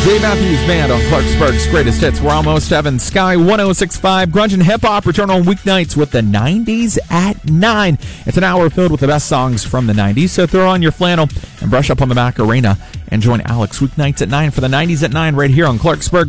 Dave Matthews Band on Clarksburg's Greatest Hits. We're almost having Sky 106.5. Grunge and hip hop return on weeknights with the 90s at 9. It's an hour filled with the best songs from the 90s, so throw on your flannel and brush up on the Macarena and join Alex weeknights at 9 for the 90s at 9 right here on Clarksburg.